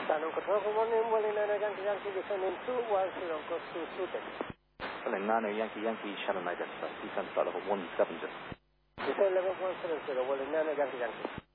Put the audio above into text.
Shannon Control, good morning, Wally Niner Yankee Yankee, descending 210, goes to Sudan. Wally Niner Yankee Yankee, Shannon Niner, descent start of 170. Descend level 170, Wally Niner Yankee Yankee.